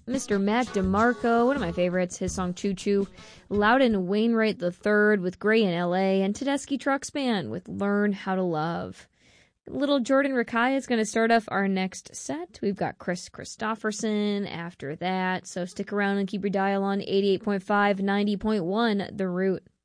Mr. Mac DeMarco, one of my favorites, his song Choo Choo. Loudon Wainwright III with Gray in L.A. and Tedeschi Trucks Band with Learn How to Love. Little Jordan Rakei is going to start off our next set. We've got Chris Christopherson after that, so stick around and keep your dial on 88.5, 90.1 The Root.